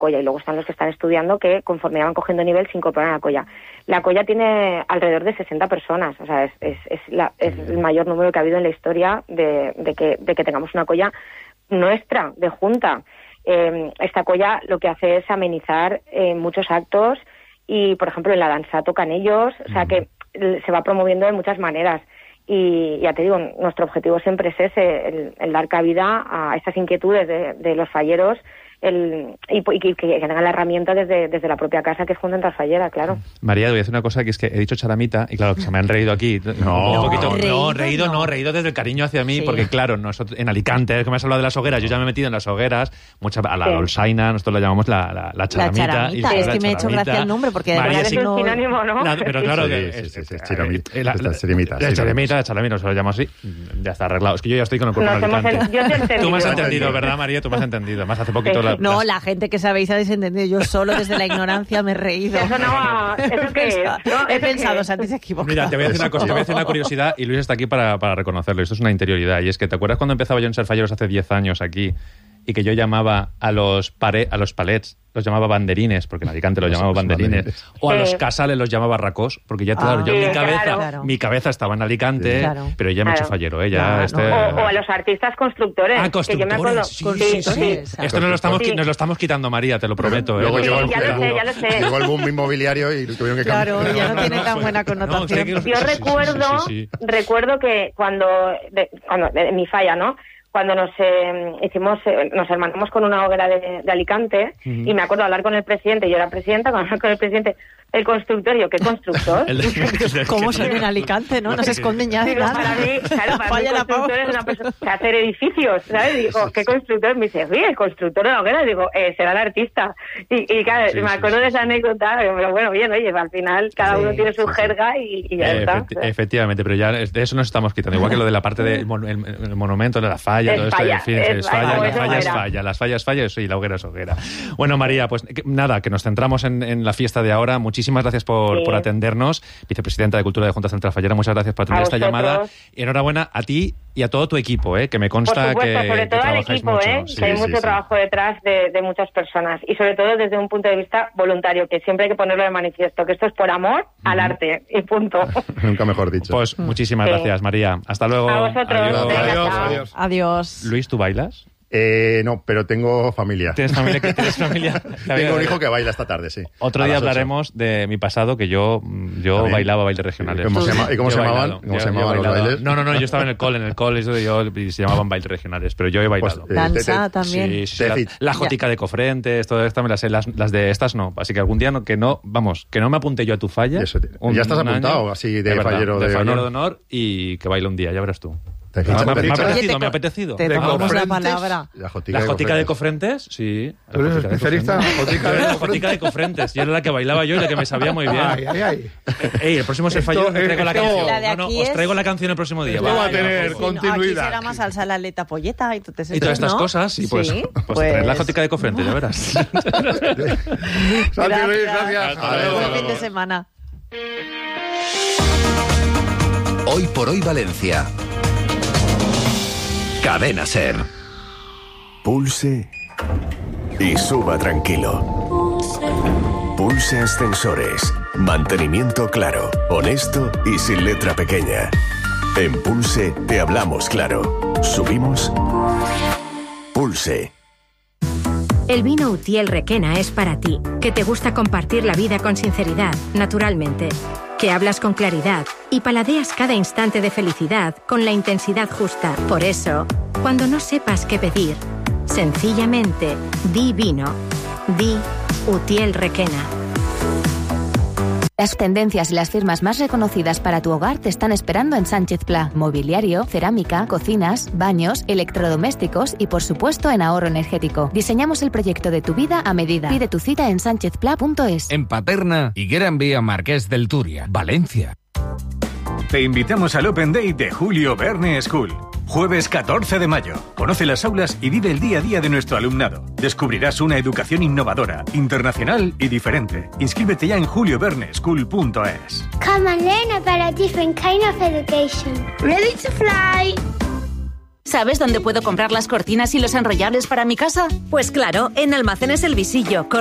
colla, y luego están los que están estudiando que conforme van cogiendo nivel se incorporan a la colla. La colla tiene alrededor de 60 personas, o sea, es el mayor número que ha habido en la historia de que tengamos una colla nuestra, de junta. Esta colla lo que hace es amenizar muchos actos y, por ejemplo, en la danza tocan ellos, o sea que se va promoviendo de muchas maneras. Y ya te digo, nuestro objetivo siempre es ese, el dar cabida a estas inquietudes de los falleros y que tengan la herramienta desde la propia casa, que es Junta Trasfallera, claro. María, te voy a decir una cosa, que es que he dicho charamita y claro, que se me han reído aquí. Reído desde el cariño hacia mí, porque claro, nosotros en Alicante, que me has hablado de las hogueras, yo ya me he metido en las hogueras, a la dolzaina, nosotros la llamamos la charamita. La charamita, es que me ha hecho gracia el nombre, porque María, es un sinónimo, ¿no? Pero claro, la charamita, se lo llamo así, ya está arreglado. Es que yo ya estoy con el cuerpo en Alicante. Tú me has entendido, ¿verdad, María? Tú me has entendido. Más hace poquito no, la gente que sabéis ha desentendido. Yo solo desde la ignorancia me he reído. ¿Eso qué es? He pensado, Santi se equivocó. Mira, te voy a decir una cosa, te voy a decir una curiosidad y Luis está aquí para reconocerlo. Esto es una interioridad. Y es que, ¿te acuerdas cuando empezaba yo en Ser Falleros hace 10 años aquí y que yo llamaba a los palets, los llamaba banderines, porque en Alicante los llamaba banderines, o a los casales los llamaba racós, porque ya, claro, yo mi cabeza estaba en Alicante, pero ella me ha hecho fallero, o a los artistas constructores. Constructores, que yo me acuerdo, sí. Esto nos lo estamos quitando, María, te lo prometo. Luego ya lo sé. Llegó el boom inmobiliario y tuvieron que cambiar. Claro, ya no tiene tan buena connotación. Yo recuerdo que cuando en mi falla, ¿no?, cuando nos hermanamos con una hoguera de Alicante, y me acuerdo hablar con el presidente, yo era presidenta, cuando hablar con el presidente, el constructor, yo, ¿qué constructor? ¿Cómo son en Alicante, no? No se esconden ya de nada. Para mí, constructor es una persona que hace edificios, ¿sabes? Digo, ¿qué constructor? Me dice, el constructor de la hoguera. Digo, será el artista. Y claro, me acuerdo de esa anécdota, pero bueno, bien, oye, al final cada uno tiene su jerga y ya está. Efectivamente, pero ya de eso nos estamos quitando. Igual que lo de la parte del monumento, de la falla, todo esto, en fin, las fallas y la hoguera es hoguera. Bueno, María, pues nada, que nos centramos en la fiesta de ahora. Muchísimas gracias por atendernos. Vicepresidenta de Cultura de Junta Central Fallera, muchas gracias por atender esta llamada. Y enhorabuena a ti y a todo tu equipo, que me consta que sobre todo al equipo, que hay mucho trabajo detrás de muchas personas, y sobre todo desde un punto de vista voluntario, que siempre hay que ponerlo de manifiesto, que esto es por amor al arte, y punto. Nunca mejor dicho. Pues muchísimas gracias, María. Hasta luego. A vosotros. Adiós. Luis, ¿tú bailas? No, pero tengo familia. ¿Tienes familia? Tengo un hijo que baila esta tarde, sí. Otro día hablaremos de mi pasado, que yo bailaba bailes regionales. ¿Y cómo se llamaban? ¿Cómo se llamaban los bailes? No, yo estaba en el cole y se llamaban bailes regionales, pero yo he bailado. Pues, danza también. Sí, la jotica de Cofrentes, todo esto me las sé, las de estas no. Así que algún día que no me apunte yo a tu falla. Ya estás apuntado, así de fallero de honor, y que baile un día, ya verás tú. Me ha apetecido. Te damos la palabra. La jotica de Cofrentes, sí. ¿Tú eres especialista? Jotica de Cofrentes. Y era la que bailaba yo y la que me sabía muy bien. El próximo Ser Fallero os traigo la canción. Os traigo la canción el próximo día. Va a tener continuidad. Aquí será más salsa la aleta polleta y todas estas cosas. Y pues traer la jotica de Cofrentes, ya verás. Santi Luis, gracias. Buen fin de semana. Hoy por hoy Valencia. Cadena Ser. Pulse y suba tranquilo. Pulse Ascensores. Mantenimiento claro, honesto y sin letra pequeña. En Pulse te hablamos claro. Subimos. Pulse. El vino Utiel Requena es para ti, que te gusta compartir la vida con sinceridad, naturalmente, que hablas con claridad y paladeas cada instante de felicidad con la intensidad justa. Por eso, cuando no sepas qué pedir, sencillamente di vino, di Utiel Requena. Las tendencias y las firmas más reconocidas para tu hogar te están esperando en Sánchez Pla. Mobiliario, cerámica, cocinas, baños, electrodomésticos y, por supuesto, en ahorro energético. Diseñamos el proyecto de tu vida a medida. Pide tu cita en sanchezpla.es. En Paterna, Higuera en Vía Marqués del Turia, Valencia. Te invitamos al Open Day de Julio Verne School. Jueves 14 de mayo. Conoce las aulas y vive el día a día de nuestro alumnado. Descubrirás una educación innovadora, internacional y diferente. Inscríbete ya en julioverneschool.es. Come and learn about a different kind of education. Ready to fly. ¿Sabes dónde puedo comprar las cortinas y los enrollables para mi casa? Pues claro, en Almacenes El Visillo.